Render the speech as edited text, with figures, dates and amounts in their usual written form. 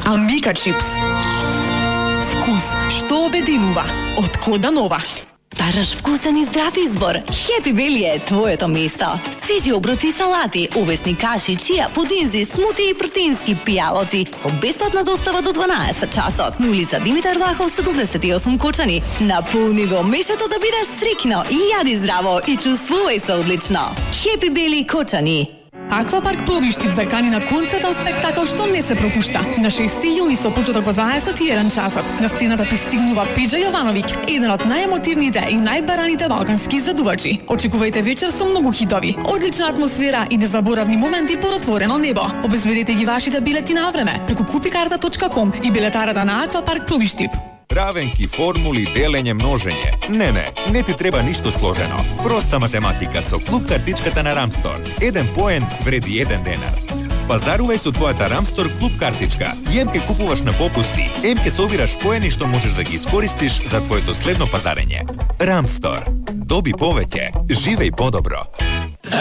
Амбика чипс. Вкус што обединува. Од Кода Нова. Бажаш вкусен и здрав избор. Хепи Бели е твоето место. Свежи оброци и салати, увесни каши, чија, пудинзи, смути и протеински пијалоци. Со бесплатна достава до 12 часот. На улица Димитар Влахов 78 Кочани. Наполни го мешето да биде стрикно и јади здраво и чувствувај се одлично. Хепи Бели Кочани. Аквапарк Пробиштип ве кани на концертен спектакл што не се пропушта. На 6 јуни со почеток од 21 часот. На сцената пристигнува Пеџа Јовановиќ, еден од најемотивните и најбараните балкански изведувачи. Очекувајте вечер со многу хитови, одлична атмосфера и незаборавни моменти под отворено небо. Обезбедете ги вашите билети на време преку kupikarta.com и билетарата на Аквапарк Пробиштип. Равенки, формули, делење, множење. Не ти треба ништо сложено. Проста математика со клуб картичката на Рамстор. Еден поен вреди 1 денар. Пазарувај со твојата Рамстор клуб картичка. И емке купуваш на попусти, емке собираш поени што можеш да ги искористиш за твоето следно пазарење. Рамстор. Доби повеќе, живеј подобро.